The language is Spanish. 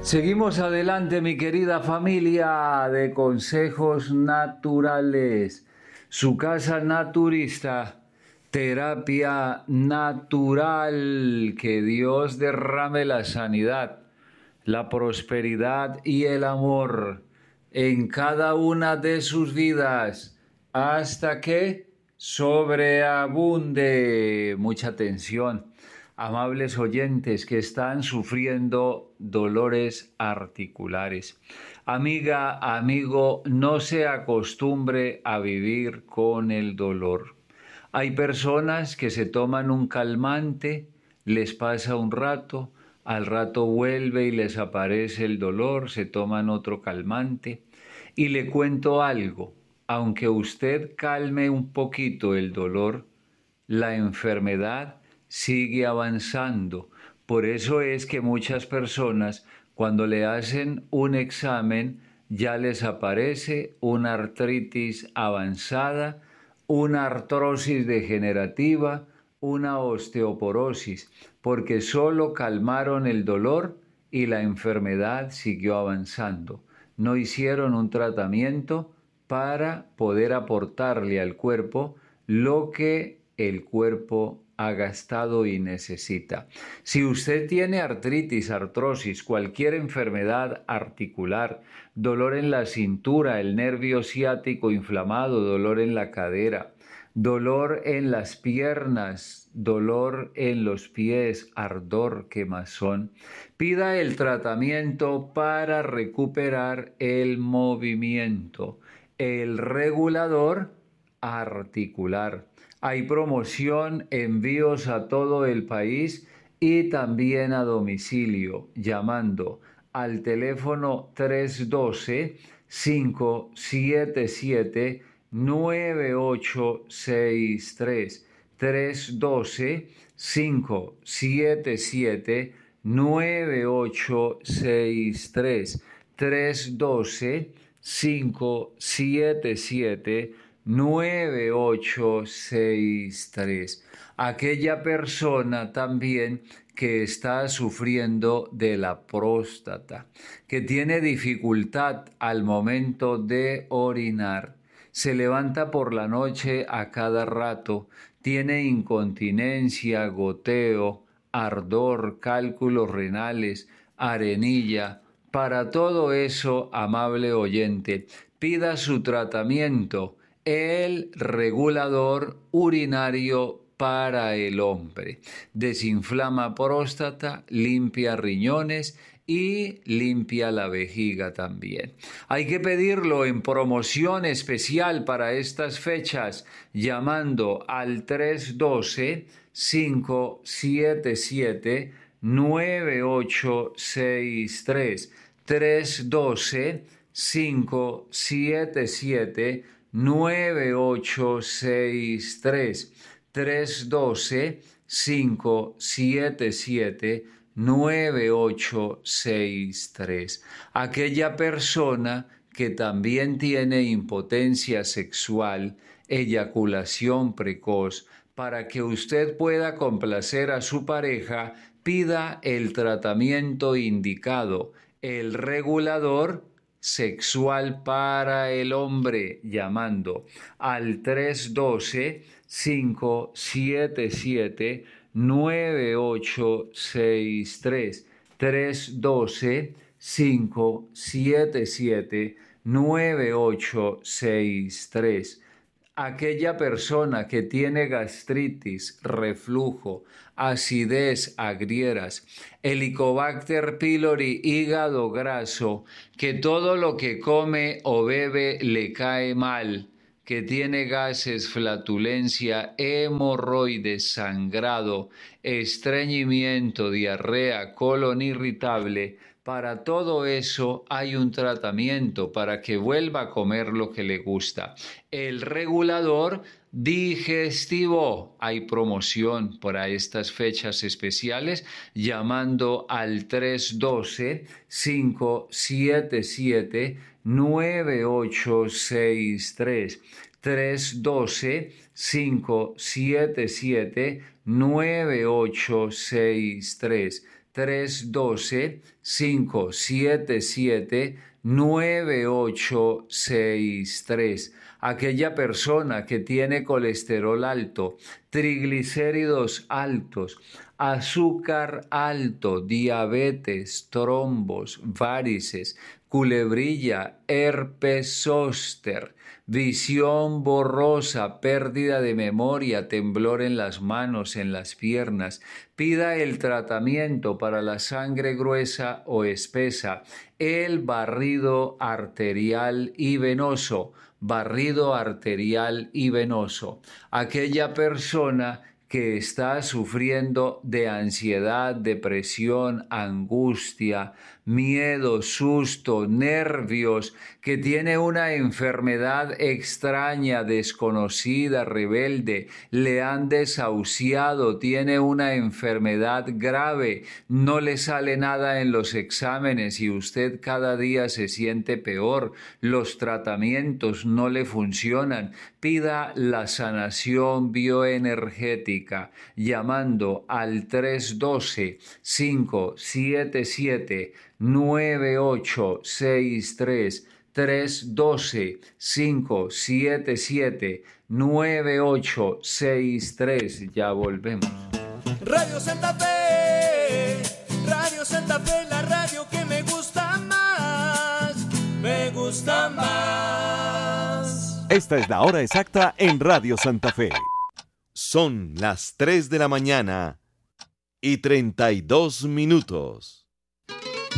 Seguimos adelante, mi querida familia de consejos naturales. Su casa naturista, terapia natural. Que Dios derrame la sanidad, la prosperidad y el amor en cada una de sus vidas hasta que sobreabunde. Mucha atención, amables oyentes que están sufriendo dolores articulares. Amiga, amigo, no se acostumbre a vivir con el dolor. Hay personas que se toman un calmante, les pasa un rato, al rato vuelve y les aparece el dolor, se toman otro calmante. Y le cuento algo, aunque usted calme un poquito el dolor, la enfermedad sigue avanzando. Por eso es que muchas personas, cuando le hacen un examen, ya les aparece una artritis avanzada, una artrosis degenerativa, una osteoporosis, porque solo calmaron el dolor y la enfermedad siguió avanzando. No hicieron un tratamiento para poder aportarle al cuerpo lo que el cuerpo ha gastado y necesita. Si usted tiene artritis, artrosis, cualquier enfermedad articular, dolor en la cintura, el nervio ciático inflamado, dolor en la cadera, dolor en las piernas, dolor en los pies, ardor, quemazón, pida el tratamiento para recuperar el movimiento, el regulador articular. Hay promoción, envíos a todo el país y también a domicilio, llamando al teléfono 312-577-9863. 312-577-9863. 312-577-9863. Aquella persona también que está sufriendo de la próstata, que tiene dificultad al momento de orinar, se levanta por la noche a cada rato, tiene incontinencia, goteo, ardor, cálculos renales, arenilla. Para todo eso, amable oyente, pida su tratamiento, el regulador urinario para el hombre. Desinflama próstata, limpia riñones y limpia la vejiga también. Hay que pedirlo en promoción especial para estas fechas, llamando al 312-577-9863. 312-577-9863. 312-577-9863. Aquella persona que también tiene impotencia sexual, eyaculación precoz, para que usted pueda complacer a su pareja, pida el tratamiento indicado, el regulador sexual para el hombre, llamando al 312-577-9863. 312-577-9863. Aquella persona que tiene gastritis, reflujo, acidez, agrieras, Helicobacter pylori, hígado graso, que todo lo que come o bebe le cae mal, que tiene gases, flatulencia, hemorroides, sangrado, estreñimiento, diarrea, colon irritable. Para todo eso hay un tratamiento para que vuelva a comer lo que le gusta. El regulador digestivo. Hay promoción para estas fechas especiales llamando al 312-577-9863. 312-577-9863. 312-577-9863. Aquella persona que tiene colesterol alto, triglicéridos altos, azúcar alto, diabetes, trombos, varices, culebrilla, herpes zóster, visión borrosa, pérdida de memoria, temblor en las manos, en las piernas. Pida el tratamiento para la sangre gruesa o espesa, el barrido arterial y venoso. Barrido arterial y venoso. Aquella persona que está sufriendo de ansiedad, depresión, angustia, miedo, susto, nervios, que tiene una enfermedad extraña, desconocida, rebelde, le han desahuciado, tiene una enfermedad grave, no le sale nada en los exámenes y usted cada día se siente peor, los tratamientos no le funcionan. Pida la sanación bioenergética llamando al 312-577-9863, 312-577-9863. Ya volvemos. Radio Santa Fe, la radio que me gusta más, me gusta más. Esta es la hora exacta en Radio Santa Fe. Son las 3 de la mañana y 32 minutos.